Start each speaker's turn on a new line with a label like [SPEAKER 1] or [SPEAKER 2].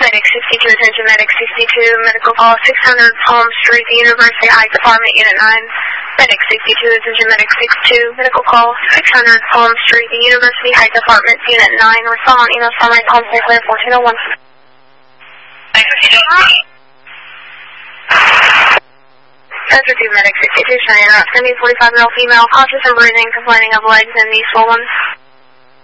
[SPEAKER 1] Medic 62, attention Medic 62, medical call 600 Palm Street, the University Heights Apartment, Unit 9. Medic 62, attention Medic 62, medical call 600 Palm Street, the University Heights Apartment, Unit 9. Respond, email summary, Palm Street, clear 1401. Center 2, Medic 62, showing an outstanding 45-year-old female, conscious and breathing, complaining of legs and knee swollen.